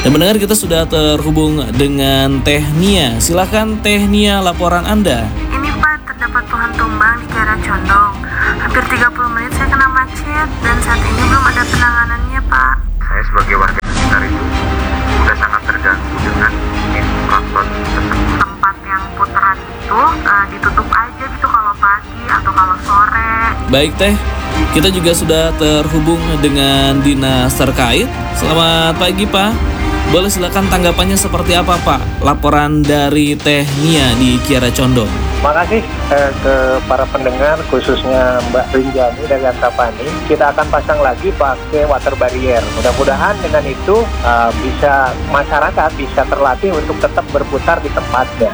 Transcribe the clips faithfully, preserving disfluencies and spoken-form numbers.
Dan mendengar kita sudah terhubung dengan Teh Nia. Silakan Teh Nia, laporan Anda. Ini Pak, terdapat pohon tumbang di Kiara Condong. Hampir tiga puluh menit saya kena macet dan saat ini belum ada penanganannya Pak. Saya sebagai warga sekitar itu sudah sangat terganggu dengan infrastruktur tersebut. Tempat yang putaran itu uh, ditutup aja gitu kalau pagi atau kalau sore. Baik Teh, kita juga sudah terhubung dengan dinas terkait. Selamat pagi Pak. Boleh silakan tanggapannya seperti apa Pak? Laporan dari Teh Nia di Kiara Condong. Terima kasih eh, ke para pendengar, khususnya Mbak Rinjani dari Antapani. Kita akan pasang lagi pakai water barrier. Mudah-mudahan dengan itu uh, bisa masyarakat bisa terlatih untuk tetap berputar di tempatnya.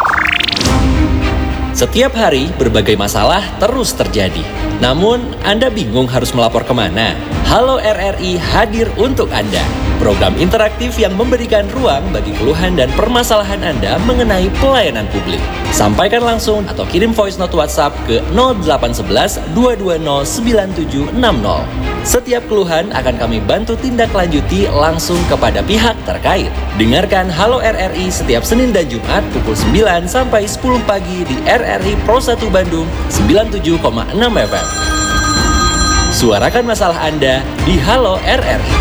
Setiap hari berbagai masalah terus terjadi. Namun Anda bingung harus melapor kemana? Halo R R I hadir untuk Anda. Program interaktif yang memberikan ruang bagi keluhan dan permasalahan Anda mengenai pelayanan publik. Sampaikan langsung atau kirim voice note WhatsApp ke nol delapan satu satu dua dua nol sembilan tujuh enam nol. Setiap keluhan akan kami bantu tindak lanjuti langsung kepada pihak terkait. Dengarkan Halo R R I setiap Senin dan Jumat pukul sembilan sampai sepuluh pagi di R R I Pro satu Bandung sembilan puluh tujuh koma enam F M. Suarakan masalah Anda di Halo R R I.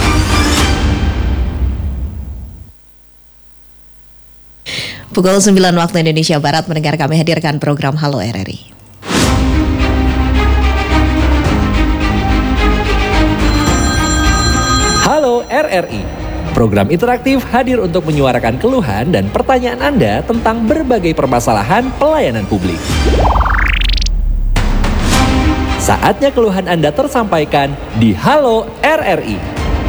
Pukul sembilan waktu Indonesia Barat mendengar kami hadirkan program Halo R R I. Halo R R I. Program interaktif hadir untuk menyuarakan keluhan dan pertanyaan Anda tentang berbagai permasalahan pelayanan publik. Saatnya keluhan Anda tersampaikan di Halo R R I.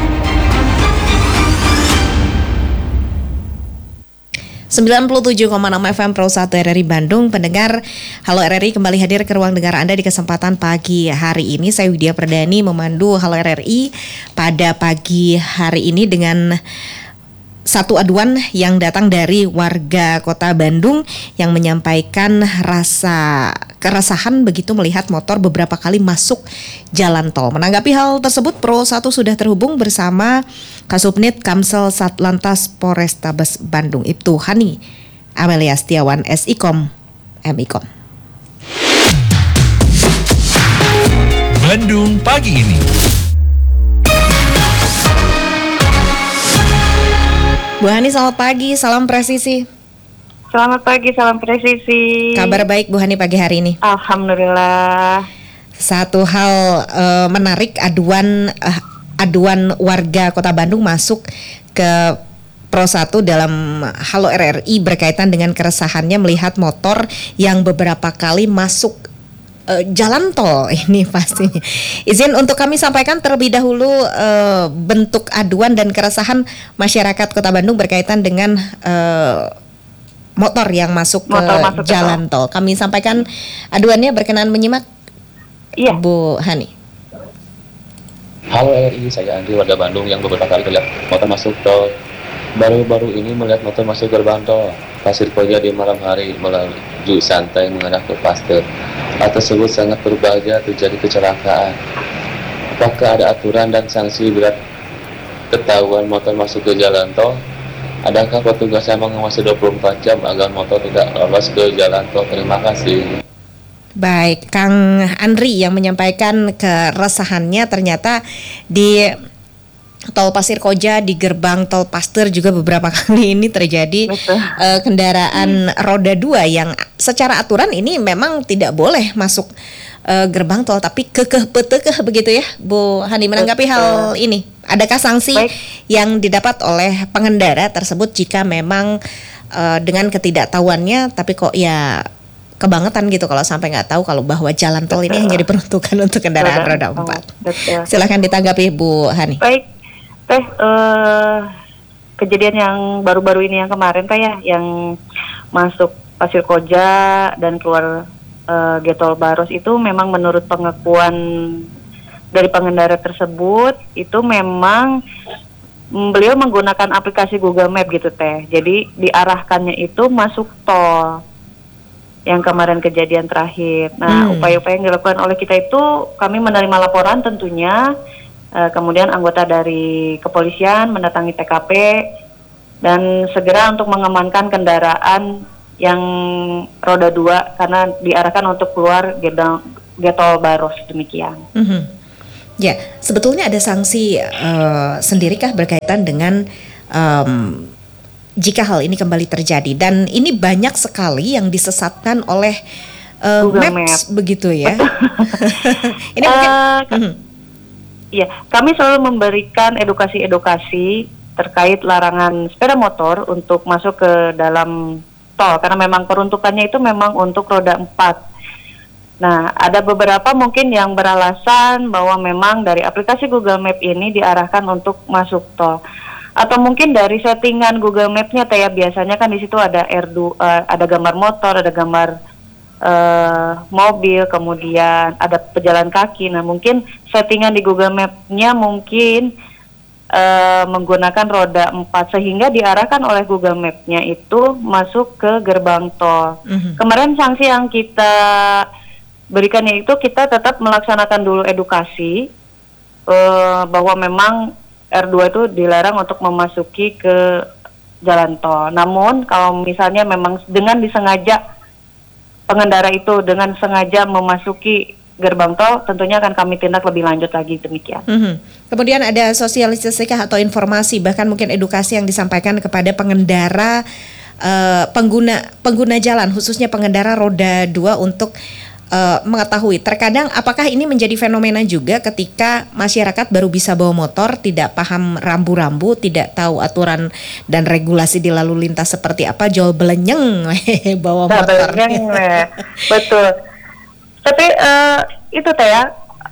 sembilan puluh tujuh koma enam F M Pro satu R R I Bandung. Pendengar Halo R R I kembali hadir ke ruang dengar Anda di kesempatan pagi hari ini. Saya Widya Perdani memandu Halo R R I pada pagi hari ini dengan satu aduan yang datang dari warga Kota Bandung yang menyampaikan rasa keresahan begitu melihat motor beberapa kali masuk jalan tol. Menanggapi hal tersebut, Pro satu sudah terhubung bersama Kasubnit Kamsel Satlantas Polrestabes Bandung, Ibtu Hani Amelia Setiawan S I K O M M I K O M. Bandung pagi ini. Bu Hani, selamat pagi, salam presisi. Selamat pagi, salam presisi. Kabar baik Bu Hani pagi hari ini? Alhamdulillah. Satu hal uh, menarik, aduan uh, aduan warga Kota Bandung masuk ke Pro satu dalam Halo R R I berkaitan dengan keresahannya melihat motor yang beberapa kali masuk Uh, jalan tol ini pastinya. Izin untuk kami sampaikan terlebih dahulu uh, bentuk aduan dan keresahan masyarakat Kota Bandung berkaitan dengan uh, motor yang masuk motor ke masuk jalan tol. Kami sampaikan aduannya, berkenan menyimak. Iya. Bu Hani. Halo R R I, saya Andri, warga Bandung yang beberapa kali melihat motor masuk tol. Baru-baru ini melihat motor masuk gerbang tol Pasir Koja di malam hari menuju santai mengarah ke Pasteur. Hal tersebut sangat berbahaya, terjadi kecelakaan. Apakah ada aturan dan sanksi bila ketahuan motor masuk ke jalan tol? Adakah petugas yang mengawasi dua puluh empat jam agar motor tidak lolos ke jalan tol? Terima kasih. Baik, Kang Andri yang menyampaikan keresahannya ternyata di Tol Pasir Koja di gerbang Tol Pasteur juga beberapa kali ini terjadi uh, kendaraan hmm. roda dua yang secara aturan ini memang tidak boleh masuk uh, gerbang tol, tapi kekeh petekeh begitu ya Bu Hani. Menanggapi Betul. hal ini, adakah sanksi Baik. yang didapat oleh pengendara tersebut jika memang uh, dengan ketidaktahuannya tapi kok ya kebangetan gitu kalau sampai nggak tahu kalau bahwa jalan tol ini hanya diperuntukkan untuk kendaraan Betul. roda empat. Betul. Silakan ditanggapi Bu Hani. Baik. Teh, uh, kejadian yang baru-baru ini yang kemarin Teh ya, yang masuk Pasir Koja dan keluar uh, Getol Baros itu memang menurut pengakuan dari pengendara tersebut itu memang beliau menggunakan aplikasi Google Map gitu Teh. Jadi diarahkannya itu masuk tol yang kemarin kejadian terakhir. Nah, hmm. upaya-upaya yang dilakukan oleh kita itu kami menerima laporan tentunya. Uh, kemudian anggota dari kepolisian mendatangi T K P dan segera untuk mengamankan kendaraan yang roda dua karena diarahkan untuk keluar gedang, Getol Baros, demikian. Mm-hmm. Ya, sebetulnya ada sanksi uh, sendirikah berkaitan dengan um, jika hal ini kembali terjadi, dan ini banyak sekali yang disesatkan oleh uh, Maps, Maps begitu ya. Ini mungkin uh, mm-hmm. Ya, kami selalu memberikan edukasi-edukasi terkait larangan sepeda motor untuk masuk ke dalam tol karena memang peruntukannya itu memang untuk roda empat. Nah, ada beberapa mungkin yang beralasan bahwa memang dari aplikasi Google Map ini diarahkan untuk masuk tol. Atau mungkin dari settingan Google Map-nya, ya biasanya kan di situ ada R dua, uh, ada gambar motor, ada gambar Uh, mobil, kemudian ada pejalan kaki. Nah, mungkin settingan di Google Map-nya mungkin uh, menggunakan roda empat sehingga diarahkan oleh Google Map-nya itu masuk ke gerbang tol. Mm-hmm. Kemarin sanksi yang kita berikannya itu kita tetap melaksanakan dulu edukasi uh, bahwa memang R dua itu dilarang untuk memasuki ke jalan tol. Namun kalau misalnya memang dengan disengaja pengendara itu dengan sengaja memasuki gerbang tol, tentunya akan kami tindak lebih lanjut lagi, demikian. Mm-hmm. Kemudian ada sosialisasi atau informasi, bahkan mungkin edukasi yang disampaikan kepada pengendara, uh, pengguna pengguna jalan, khususnya pengendara roda dua untuk uh, mengetahui. Terkadang apakah ini menjadi fenomena juga ketika masyarakat baru bisa bawa motor, tidak paham rambu-rambu, tidak tahu aturan dan regulasi di lalu lintas seperti apa, jual belenyeng bawa nah, motor. Belenyeng, betul. Tapi uh, itu teh ya,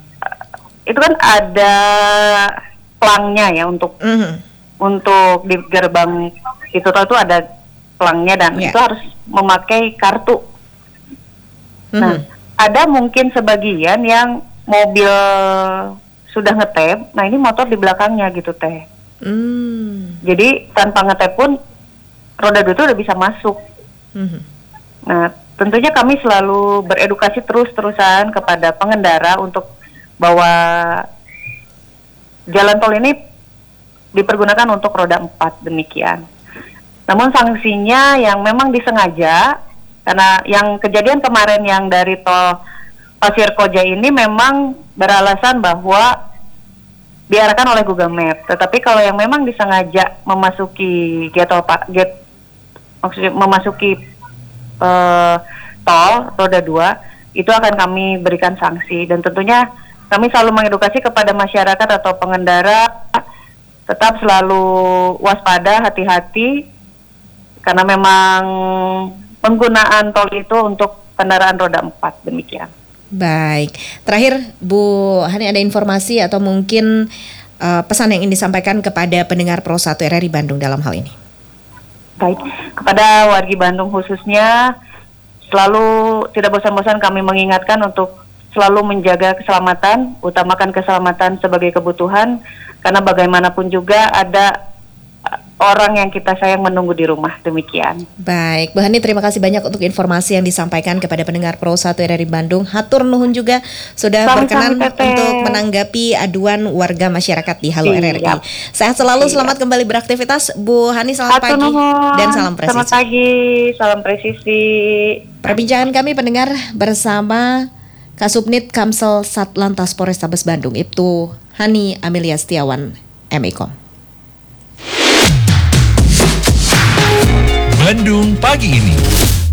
itu kan ada pelangnya ya untuk mm-hmm. untuk di gerbang itu tuh ada pelangnya dan yeah. itu harus memakai kartu. Mm-hmm. Nah, ada mungkin sebagian yang mobil sudah ngetep, nah ini motor di belakangnya gitu teh. Mm. Jadi tanpa ngetep pun roda dua itu udah bisa masuk. Mm-hmm. Nah, tentunya kami selalu beredukasi terus-terusan kepada pengendara untuk bahwa jalan tol ini dipergunakan untuk roda empat, demikian. Namun sanksinya yang memang disengaja, karena yang kejadian kemarin yang dari tol Pasir Koja ini memang beralasan bahwa diarahkan oleh Google Map. Tetapi kalau yang memang disengaja memasuki getol get maksudnya memasuki uh, tol roda dua, itu akan kami berikan sanksi. Dan tentunya kami selalu mengedukasi kepada masyarakat atau pengendara tetap selalu waspada, hati-hati, karena memang penggunaan tol itu untuk kendaraan roda empat, demikian. Baik, terakhir Bu Hani, ada informasi atau mungkin uh, pesan yang ingin disampaikan kepada pendengar Pro satu R R I Bandung dalam hal ini? Baik, kepada wargi Bandung khususnya, selalu tidak bosan-bosan kami mengingatkan untuk selalu menjaga keselamatan, utamakan keselamatan sebagai kebutuhan, karena bagaimanapun juga ada orang yang kita sayang menunggu di rumah, demikian. Baik, Bu Hani, terima kasih banyak untuk informasi yang disampaikan kepada pendengar Pro satu R R I Bandung. Hatur nuhun juga sudah Sama-sama berkenan tete. untuk menanggapi aduan warga masyarakat di Halo Siap. R R I. Sehat selalu, Siap. selamat kembali beraktivitas, Bu Hani. Selamat Hatur pagi nuhun. dan salam presisi. Selamat pagi, salam presisi. Perbincangan kami pendengar bersama Kasubnit Kamsel Satlantas Polrestabes Bandung, Ibtu Hani Amelia Setiawan, M I Kom. Bandung pagi ini.